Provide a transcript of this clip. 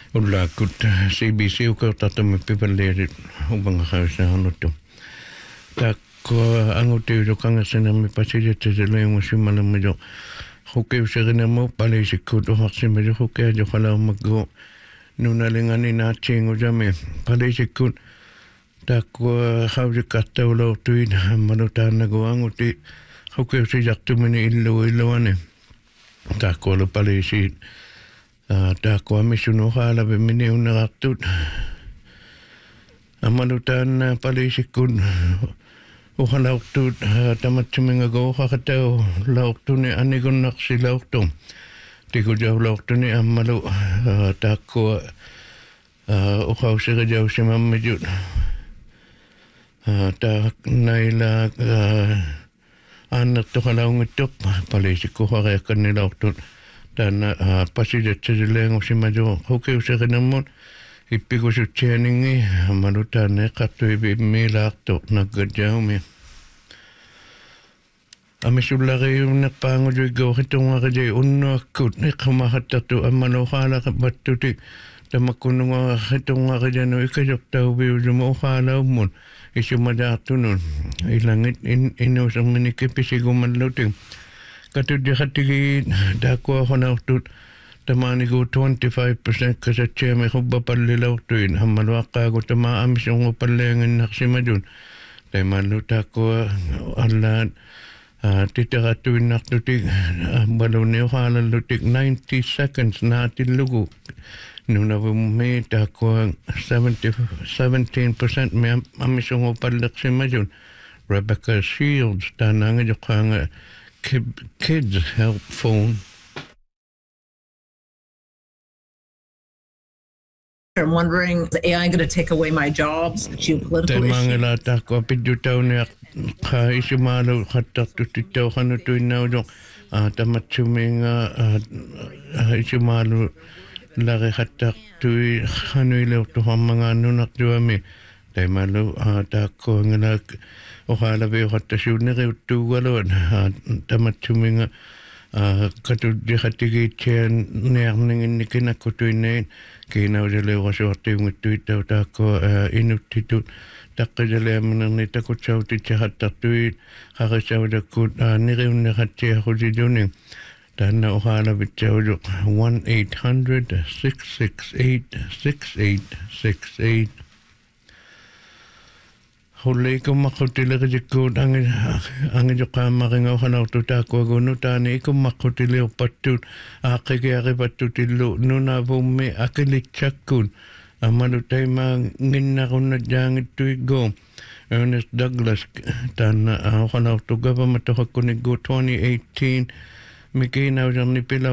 Ulla kut CBC ukautatamme pipaleerit ubanga kausa hanuttu. Takko angutiu kangasena me pasidete se lengo simala me jo. Hukeu serena mo palesikut ohaksime jo hukea jo kala maggo. Nuna lengani na chingo jame palesikut. Takko hausi kattaulo tuin manutana go anguti. Hukeu se jaktumini illuane. Takko ole palesit. Takko amisuno haalabe mini unaratut. Amanutan palisikun uhalautut tamatsuminga go hakatau lautuni anigun naksi lautum. Tiku jau lautuni amalu takko uhausega jau simamijut. Tak naila annat tuhalaungituk palisikku hareakan ni lautut. Dan pasidet sedeleng usimajo hukeu serenamun ippiku sutseningi manutane kattu ibimmi laakto naggadjaumi amisullari unneqpaangu juiggo hitungaraje unnuakkut niqmahattatu ammanohaala battuti tamakkununga hitungarajanu ikajortaubiusumu uhaalaummun isumadaartunun ilangit inuusermini kipisigumalluting Katudihati dakwa honautut tamanigu 25% kasatcheme hubba pallilautuin hammalwaqaagu tama amisungu pallengin naqsimajun taimallu takwa allaan titaratuin naqtutik baluni uhalallutik 90 seconds naatillugu nunavumme takwa 17% me amisungu pallaqsimajun Rebecca Shields tananga joqanga Kids Help Phone. I'm wondering, is AI going to take away my jobs? Geopolitical issues? Mangala tako pidutaw ka isumalo hatak tutitaw hanutuin na udok tamatsuminga isumalo lari hatak tui hanuilaw tuhang mga nunak duwami. Taimalo tako ngala Ohalabe hattasunere uttugalon tamatsuminga katuddihatigi chen nearningin nikinakutuinen kiinaudele wasuartiunguttuittau taakko inuttitut taqqijale amnerni takutsautit hattartuit harisaudakut niriunnerhattiahusiduning tanna ohalabitsaudu 1-800-668-6868 Hulei ko makutili kajikut ang ijukamari nga uhanautu tako agunu tani ko makutili upatut akikiyari patutilu nuna bume akilitsakun amalutay manginakun na diyangit tuigo Ernest Douglas tan uhanautu gaba matuhak kunigo 2018 mikinaw diyang nipila